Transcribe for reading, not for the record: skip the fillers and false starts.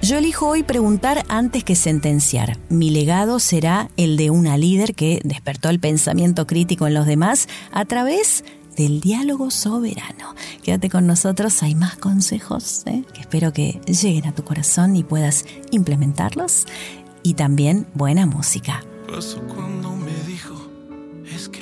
Yo elijo hoy preguntar antes que sentenciar. Mi legado será el de una líder que despertó el pensamiento crítico en los demás a través del diálogo soberano. Quédate con nosotros, hay más consejos, que espero que lleguen a tu corazón y puedas implementarlos. Y también buena música. Pasó cuando me dijo, es que